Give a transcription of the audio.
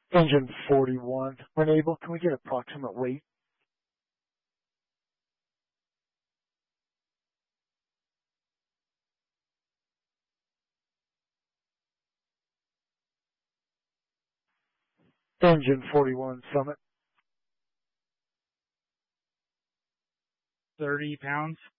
Engine 41. When able, can we get approximate weight? Engine 41 Summit. 30 pounds.